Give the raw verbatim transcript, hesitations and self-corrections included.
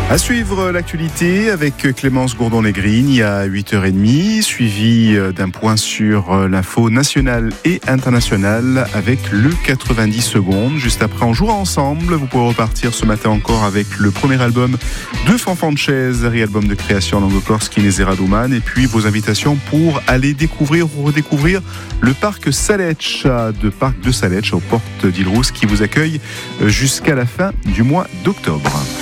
À suivre l'actualité avec Clémence Gourdon-Légrigne à huit heures trente, suivi d'un point sur l'info nationale et internationale avec le quatre-vingt-dix secondes. Juste après, on jouera ensemble. Vous pourrez repartir ce matin encore avec le premier album de Fanfan de Chaise, réalbum de création en langue corse Kinezera Douman, et puis vos invitations pour aller découvrir ou redécouvrir le parc Saletch, de parc de Saletch aux portes d'Île-Rousse qui vous accueille jusqu'à la fin du mois d'octobre.